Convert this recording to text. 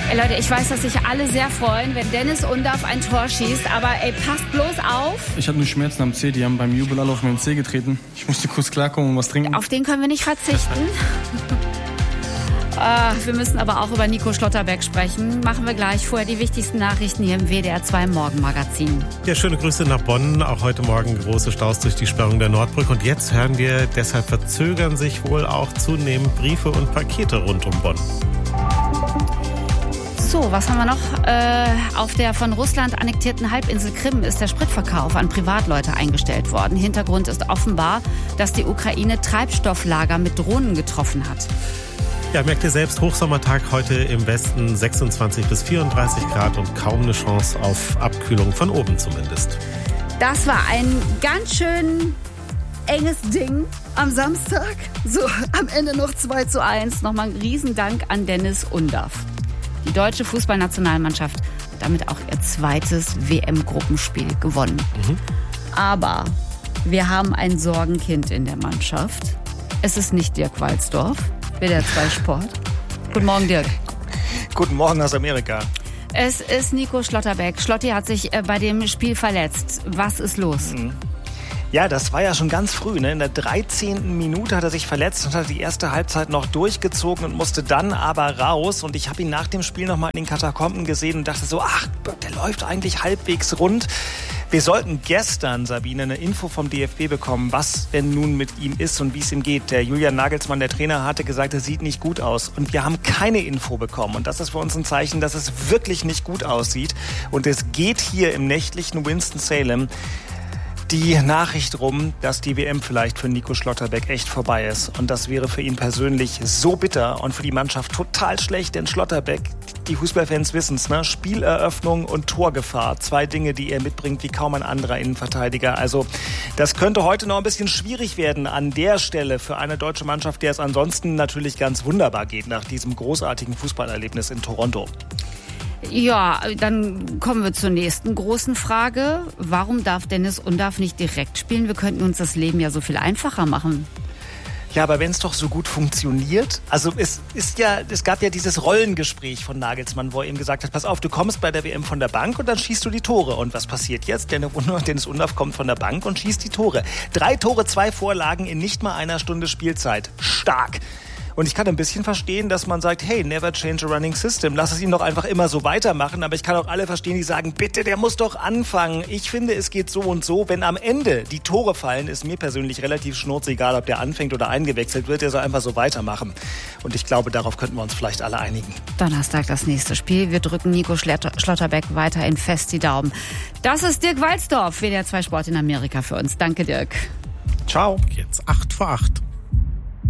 Ey Leute, ich weiß, dass sich alle sehr freuen, wenn Dennis Undaff ein Tor schießt, aber ey, passt bloß auf. Ich hatte nur Schmerzen am Zeh, die haben beim Jubel alle auf meinen Zeh getreten. Ich musste kurz klarkommen und was trinken. Auf den können wir nicht verzichten. Wir müssen aber auch über Nico Schlotterbeck sprechen. Machen wir gleich. Vorher die wichtigsten Nachrichten hier im WDR 2 Morgenmagazin. Ja, schöne Grüße nach Bonn. Auch heute Morgen große Staus durch die Sperrung der Nordbrücke. Und jetzt hören wir, deshalb verzögern sich wohl auch zunehmend Briefe und Pakete rund um Bonn. So, was haben wir noch? Auf der von Russland annektierten Halbinsel Krim ist der Spritverkauf an Privatleute eingestellt worden. Hintergrund ist offenbar, dass die Ukraine Treibstofflager mit Drohnen getroffen hat. Ja, merkt ihr selbst, Hochsommertag heute im Westen, 26 bis 34 Grad und kaum eine Chance auf Abkühlung, von oben zumindest. Das war ein ganz schön enges Ding am Samstag. So, am Ende noch 2:1. Nochmal ein Riesendank an Dennis Undaff. Die deutsche Fußballnationalmannschaft hat damit auch ihr zweites WM-Gruppenspiel gewonnen. Aber wir haben ein Sorgenkind in der Mannschaft. Es ist nicht Dirk Walzdorf, WDR 2 Sport. Guten Morgen, Dirk. Guten Morgen aus Amerika. Es ist Nico Schlotterbeck. Schlotti hat sich bei dem Spiel verletzt. Was ist los? Ja, das war ja schon ganz früh. Ne? In der 13. Minute hat er sich verletzt und hat die erste Halbzeit noch durchgezogen und musste dann aber raus. Und ich habe ihn nach dem Spiel nochmal in den Katakomben gesehen und dachte so, ach, der läuft eigentlich halbwegs rund. Wir sollten gestern, Sabine, eine Info vom DFB bekommen, was denn nun mit ihm ist und wie es ihm geht. Der Julian Nagelsmann, der Trainer, hatte gesagt, es sieht nicht gut aus. Und wir haben keine Info bekommen. Und das ist für uns ein Zeichen, dass es wirklich nicht gut aussieht. Und es geht hier im nächtlichen Winston-Salem die Nachricht rum, dass die WM vielleicht für Nico Schlotterbeck echt vorbei ist. Und das wäre für ihn persönlich so bitter und für die Mannschaft total schlecht, denn Schlotterbeck, die Fußballfans wissen es, ne? Spieleröffnung und Torgefahr. 2 Dinge, die er mitbringt wie kaum ein anderer Innenverteidiger. Also das könnte heute noch ein bisschen schwierig werden an der Stelle für eine deutsche Mannschaft, der es ansonsten natürlich ganz wunderbar geht nach diesem großartigen Fußballerlebnis in Toronto. Ja, dann kommen wir zur nächsten großen Frage. Warum darf Dennis Undaff nicht direkt spielen? Wir könnten uns das Leben ja so viel einfacher machen. Ja, aber wenn es doch so gut funktioniert, also es gab ja dieses Rollengespräch von Nagelsmann, wo er ihm gesagt hat, pass auf, du kommst bei der WM von der Bank und dann schießt du die Tore. Und was passiert jetzt? Dennis Undaff kommt von der Bank und schießt die Tore. 3 Tore, 2 Vorlagen in nicht mal einer Stunde Spielzeit. Stark. Und ich kann ein bisschen verstehen, dass man sagt, hey, never change a running system. Lass es ihn doch einfach immer so weitermachen. Aber ich kann auch alle verstehen, die sagen, bitte, der muss doch anfangen. Ich finde, es geht so und so. Wenn am Ende die Tore fallen, ist mir persönlich relativ schnurzegal, ob der anfängt oder eingewechselt wird. Der soll einfach so weitermachen. Und ich glaube, darauf könnten wir uns vielleicht alle einigen. Donnerstag das nächste Spiel. Wir drücken Nico Schlotterbeck weiterhin fest die Daumen. Das ist Dirk Walzdorf, WDR 2 Sport in Amerika für uns. Danke, Dirk. Ciao. Jetzt 8:08.